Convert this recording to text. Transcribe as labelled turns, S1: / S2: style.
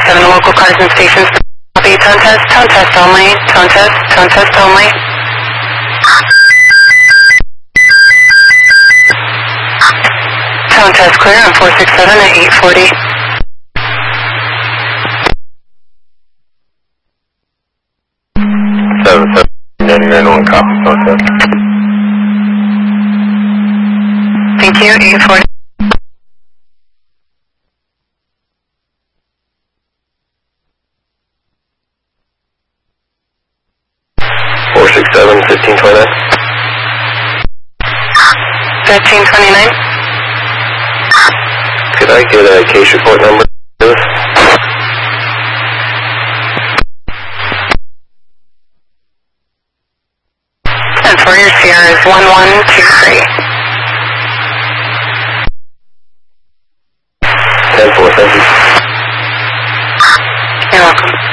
S1: 467 local cars and stations. Copy, tone test only, tone test only. Tone test clear on 467 at 840. Thank you, 840.
S2: Seven 1529.
S1: 1529.
S2: Could I get a case report number?
S1: And for your Sierra is 1123.
S2: 10-4, thank you.
S1: You're welcome.